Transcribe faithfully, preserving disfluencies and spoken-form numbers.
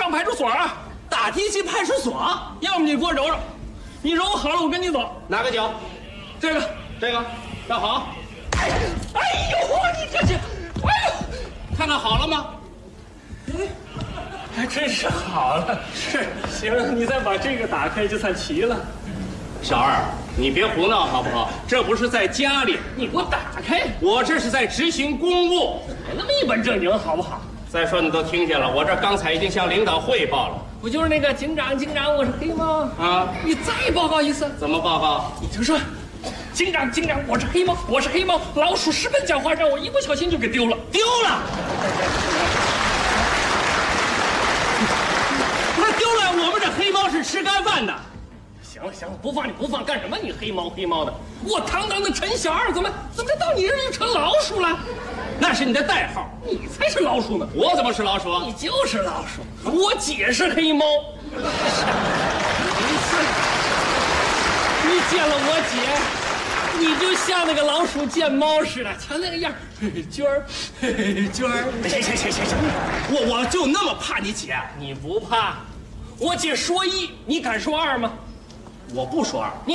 上派出所啊！ 打的去派出所， 要么你给我揉揉，你揉好了我跟你走。 哪个脚？ 这个这个，站好。 哎呀，哎呦，你这是，哎呦， 看看好了吗？ 还真是好了。是，行，你再把这个打开就算齐了。 小二，你别胡闹好不好？这不是在家里， 你给我打开， 我这是在执行公务。 别那么一本正经好不好？ 再说你都听见了，我这刚才已经向领导汇报了。 我就是那个警长，警长，我是黑猫啊！ 你再报告一次。 怎么报告？ 你就说，警长，警长，我是黑猫，我是黑猫，老鼠十分狡猾，让我一不小心就给丢了， 丢了。那丢了，我们这黑猫是吃干饭的。 行了行了，不放你不放，干什么你黑猫黑猫的？我堂堂的陈小二，怎么怎么到你这儿就成老鼠了？ 那是你的代号， 你才是老鼠呢！ 我怎么是老鼠？ 你就是老鼠。我姐是黑猫。你见了我姐，你就像那个老鼠见猫似的，瞧那个样，娟儿，娟儿。 行行行行行，我我就那么怕你姐？ 你不怕？我姐说一，你敢说二吗？ 我不说二。 你